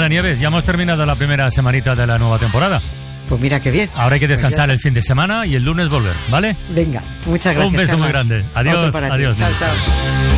nada, Nieves, ya hemos terminado la primera semanita de la nueva temporada. Pues mira qué bien. Ahora hay que descansar el fin de semana y el lunes volver, ¿vale? Venga, muchas gracias. Un beso Carlos. muy grande. Adiós, Otro para ti. adiós. Chao, chao.